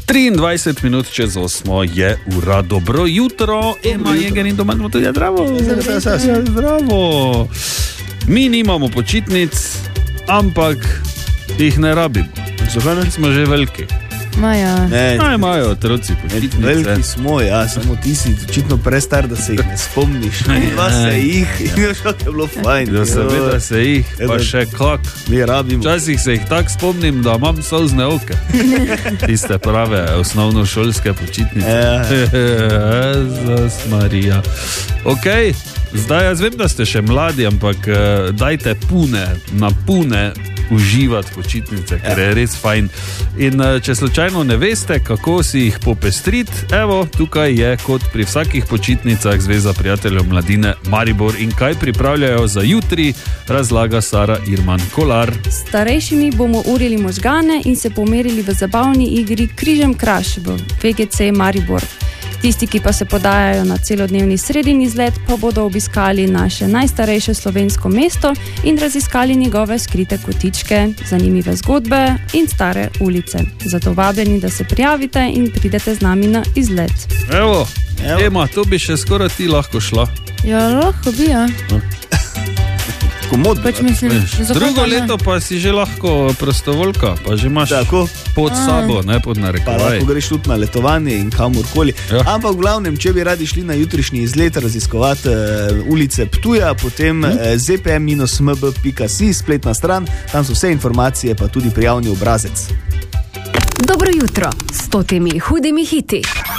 23 minut čez 8 je ura. Dobro jutro, Ema Jeger in doma tudi zdravo. Zdravo. Mi nimamo počitnic, ampak jih ne rabimo. Zakaj smo že veliki? Maja. Imajo otroci počitnice. Veliki smo, ja, samo ti si očitno prestar, da se jih ne spomniš. Dva se jih, in što je bilo fajn. Da seveda se jih, pa še kak. Mi rabimo. Včasih se jih tak spomnim, da imam solzne oke. Tiste prave osnovnošolske počitnice. Jezus Marija. Ok, zdaj jaz vem, da ste še mladi, ampak dajte na pune uživati počitnice, ker je res fajn. In če slučajno ne veste, kako si jih popestriti, evo, tukaj je kot pri vsakih počitnicah Zveza prijateljev mladine Maribor. In kaj pripravljajo za jutri, razlaga Sara Irman Kolar. Starejšimi bomo urili možgane in se pomerili v zabavni igri Križem kraš v VGC Maribor. Tisti, ki pa se podajajo na celodnevni sredini izlet, pa bodo obiskali naše najstarejše slovensko mesto in raziskali njegove skrite kotičke, zanimive zgodbe in stare ulice. Zato vabljeni, da se prijavite in pridete z nami na izlet. Evo. Ema, to bi še skoraj ti lahko šla. Ja, lahko bi, ja. Pač mislim, drugo leto pa si že lahko prostovoljka, pa že imaš pod sabo, ne pod narekovaj. Pa lahko greš tudi na letovanje in kamorkoli. Ja. Ampak v glavnem, če bi radi šli na jutrišnji izlet raziskovati ulice Ptuja, potem zpm-mb.si, spletna stran, tam so vse informacije, pa tudi prijavni obrazec. Dobro jutro s temi hudimi hiti.